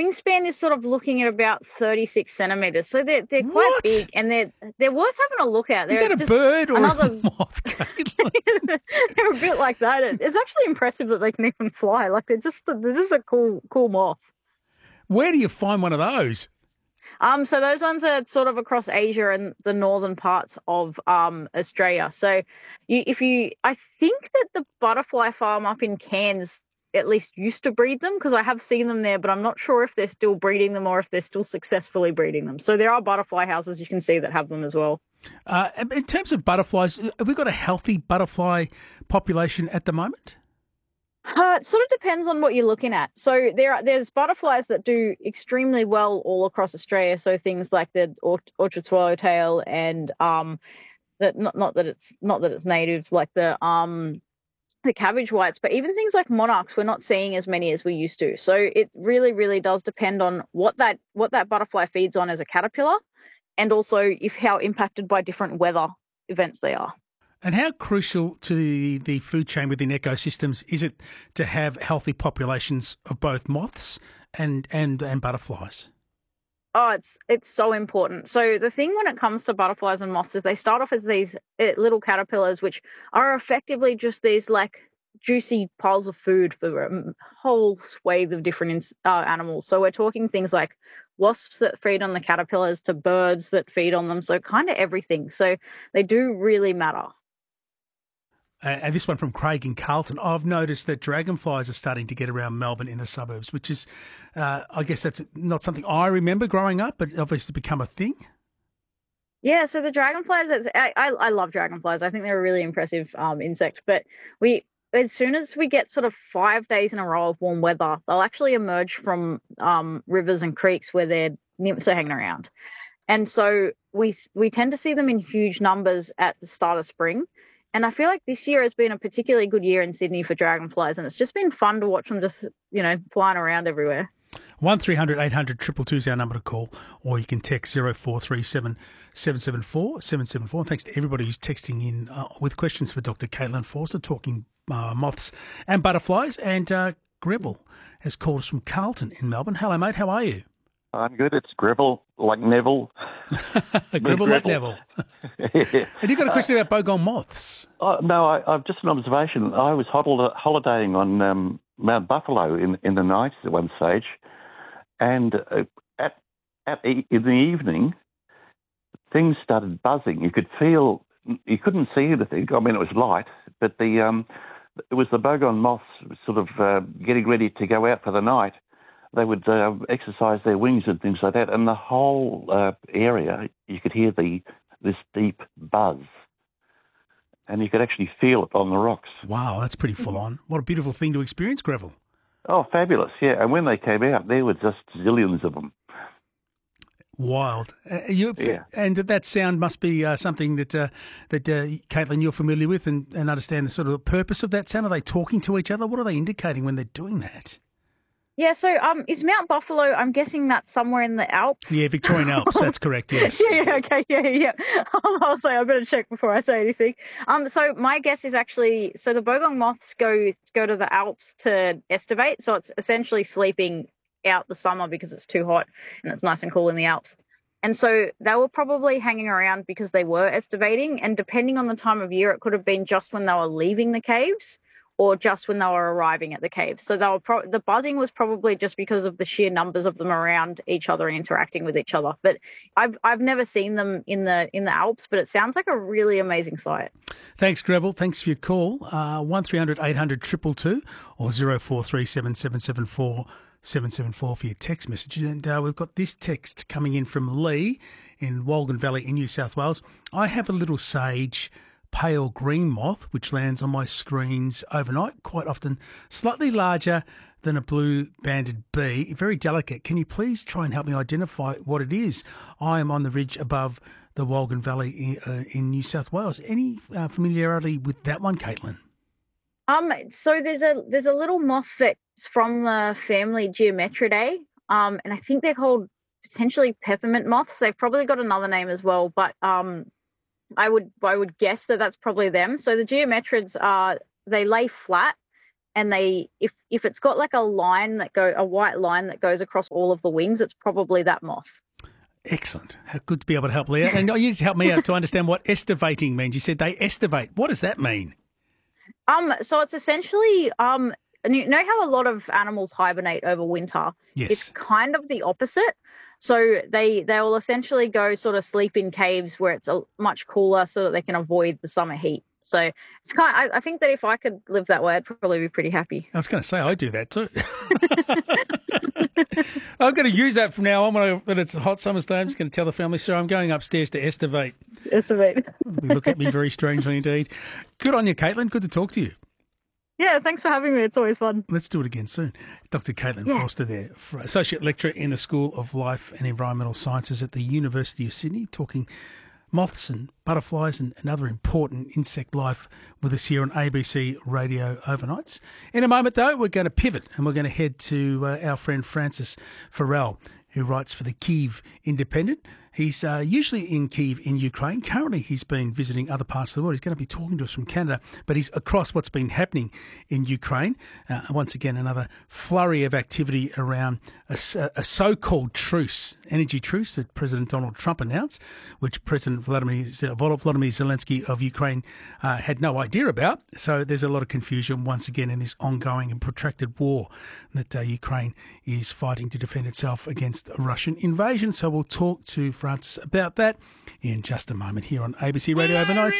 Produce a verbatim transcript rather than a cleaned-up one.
wingspan is sort of looking at about thirty-six centimetres. So they're, they're quite What? big, and they're they're worth having a look at. Is They're that a just bird or another... a moth, Caitlin? They're a bit like that. It- It's actually impressive that they can even fly. Like, they're just, they're just a cool, cool moth. Where do you find one of those? Um, so those ones are sort of across Asia and the northern parts of um, Australia. So you, if you, I think that the butterfly farm up in Cairns at least used to breed them, because I have seen them there, but I'm not sure if they're still breeding them or if they're still successfully breeding them. So there are butterfly houses you can see that have them as well. Uh, in terms of butterflies, have we got a healthy butterfly population at the moment? Uh, it sort of depends on what you're looking at. So there are there's butterflies that do extremely well all across Australia. So things like the or- orchard swallowtail and um, that not not that it's not that it's native, like the um the cabbage whites, but even things like monarchs, we're not seeing as many as we used to. So it really, really does depend on what that what that butterfly feeds on as a caterpillar, and also if how impacted by different weather events they are. And how crucial to the, the food chain within ecosystems is it to have healthy populations of both moths and, and, and butterflies? Oh, it's it's so important. So the thing when it comes to butterflies and moths is they start off as these uh, little caterpillars, which are effectively just these like juicy piles of food for a whole swathe of different ins- uh, animals. So we're talking things like wasps that feed on the caterpillars to birds that feed on them. So kind of everything. So they do really matter. Uh, and this one from Craig in Carlton. I've noticed that dragonflies are starting to get around Melbourne in the suburbs, which is, uh, I guess that's not something I remember growing up, but obviously become a thing. Yeah, so the dragonflies, it's, I, I I love dragonflies. I think they're a really impressive um, insect. But we, as soon as we get sort of five days in a row of warm weather, they'll actually emerge from um, rivers and creeks where their nymphs are hanging around. And so we we tend to see them in huge numbers at the start of spring. And I feel like this year has been a particularly good year in Sydney for dragonflies, and it's just been fun to watch them just, you know, flying around everywhere. one three hundred eight hundred two two two is our number to call, or you can text zero four three seven seven seven four seven seven four. Thanks to everybody who's texting in uh, with questions for Doctor Caitlin Forster, talking uh, moths and butterflies. And uh, Greville has called us from Carlton in Melbourne. Hello, mate. How are you? I'm good. It's Greville, like Neville. Greville like Neville. Yeah. And you got a question about bogong moths? Oh, no, I, I've just an observation. I was hol- holidaying on um, Mount Buffalo in, in the night at one stage, and uh, at at e- in the evening, things started buzzing. You could feel, you couldn't see anything. I mean, it was light, but the um, it was the bogong moths sort of uh, getting ready to go out for the night. They would uh, exercise their wings and things like that, and the whole uh, area, you could hear the this deep buzz, and you could actually feel it on the rocks. Wow, that's pretty full on. What a beautiful thing to experience, Greville. Oh, fabulous, yeah. And when they came out, there were just zillions of them. Wild. Uh, you, Yeah. And that sound must be uh, something that, uh, that uh, Caitlin, you're familiar with and, and understand the sort of purpose of that sound. Are they talking to each other? What are they indicating when they're doing that? Yeah, so um, is Mount Buffalo, I'm guessing that's somewhere in the Alps? Yeah, Victorian Alps, that's correct, yes. yeah, yeah, okay, yeah, yeah. Um, I'll say, I better check before I say anything. Um, so my guess is actually, so the bogong moths go go to the Alps to estivate, so it's essentially sleeping out the summer because it's too hot and it's nice and cool in the Alps. And so they were probably hanging around because they were estivating, and depending on the time of year, it could have been just when they were leaving the caves, or just when they were arriving at the caves. So they were pro- the buzzing was probably just because of the sheer numbers of them around each other and interacting with each other. But I've I've never seen them in the in the Alps, but it sounds like a really amazing sight. Thanks, Greville. Thanks for your call. Uh, one three hundred eight hundred two two two or zero four three seven seven seven four seven seven four for your text messages. And uh, we've got this text coming in from Lee in Wolgan Valley in New South Wales. I have a little sage pale green moth which lands on my screens overnight, quite often slightly larger than a blue banded bee, very delicate. Can you please try and help me identify what it is? I am on the ridge above the Wolgan Valley in, uh, in New South Wales. Any uh, familiarity with that one, Caitlin? Um, so there's a there's a little moth that's from the family Geometridae, um, and I think they're called potentially peppermint moths. They've probably got another name as well, but um, I would I would guess that that's probably them. So the geometrids are they lay flat, and they if if it's got like a line that go a white line that goes across all of the wings, it's probably that moth. Excellent. How good to be able to help Leah. And you just help me out to understand what estivating means. You said they estivate. What does that mean? Um, so it's essentially um, you know how a lot of animals hibernate over winter? Yes. It's kind of the opposite. So they they will essentially go sort of sleep in caves where it's a, much cooler, so that they can avoid the summer heat. So it's kind of, I, I think that if I could live that way, I'd probably be pretty happy. I was going to say, I do that too. I'm going to use that from now on when, I, when it's a hot summer's day. I'm just going to tell the family, sir, I'm going upstairs to estivate. Estivate. They look at me very strangely indeed. Good on you, Caitlin. Good to talk to you. Yeah, thanks for having me. It's always fun. Let's do it again soon. Doctor Caitlin yeah. Forster there, Associate Lecturer in the School of Life and Environmental Sciences at the University of Sydney, talking moths and butterflies and, and other important insect life with us here on A B C Radio Overnights. In a moment, though, we're going to pivot and we're going to head to uh, our friend Francis Farrell, who writes for the Kyiv Independent. He's uh, usually in Kyiv in Ukraine. Currently, he's been visiting other parts of the world. He's going to be talking to us from Canada, but he's across what's been happening in Ukraine. Uh, once again, another flurry of activity around a, a so-called truce, energy truce that President Donald Trump announced, which President Vladimir, Vladimir Zelensky of Ukraine uh, had no idea about. So there's a lot of confusion once again in this ongoing and protracted war that uh, Ukraine is fighting to defend itself against a Russian invasion. So we'll talk to Francis about that in just a moment here on A B C Radio Overnight.